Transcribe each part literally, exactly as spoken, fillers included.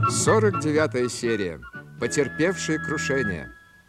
сорок девятая серия. Потерпевшие крушение.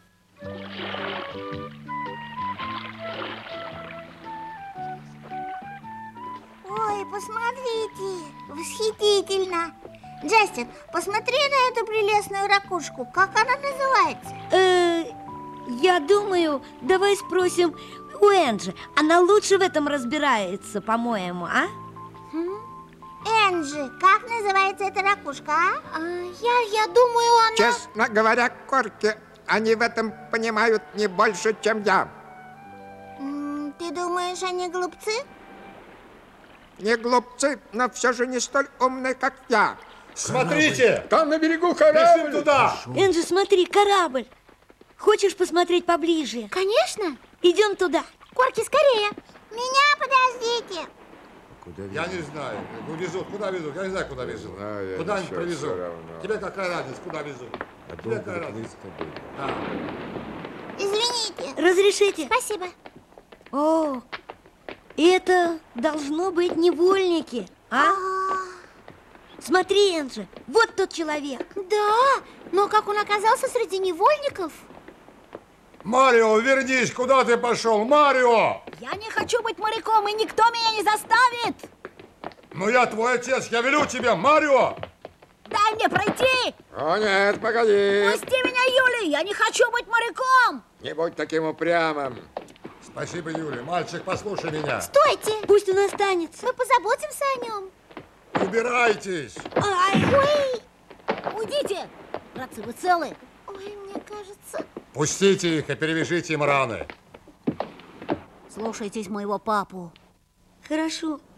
Ой, посмотрите, восхитительно. Джастин, посмотри на эту прелестную ракушку. Как она называется? Э, я думаю, давай спросим у Энджи. Она лучше в этом разбирается, по-моему, а? Энджи, как называется эта ракушка, а? а я, я думаю, она... Честно говоря, Корки, они в этом понимают не больше, чем я. М, Ты думаешь, они глупцы? Не глупцы, но все же не столь умные, как я. Смотрите! Там на берегу Бежим корабль. туда! Энджи, смотри, корабль. Хочешь посмотреть поближе? Конечно. Идем туда. Корки, скорее. Меня подождите. Куда Я не знаю. Ну, везут. Куда везут? Я не знаю, куда везут. знаю я, Куда-нибудь ничего, привезут. всё равно. Тебе какая разница, куда везут? А Тебе какая разница? А. Извините. Разрешите? Спасибо. О, это должно быть невольники, а? Смотри, Энджи, вот тот человек. Да, но как он оказался среди невольников? Марио, вернись! Куда ты пошел? Марио! Я не хочу быть моряком, и никто меня не заставит! Ну, я твой отец, я велю тебе, Марио! Дай мне пройти! О нет, погоди. Пусти меня, Юли! Я не хочу быть моряком! Не будь таким упрямым. Спасибо, Юля. Мальчик, послушай меня. Стойте. Пусть он останется. Мы позаботимся о нем. Убирайтесь! Ай, Ой, Уйдите! Братцы, вы целы? ой, мне кажется... Пустите их и перевяжите им раны. Слушайтесь моего папу. хорошо.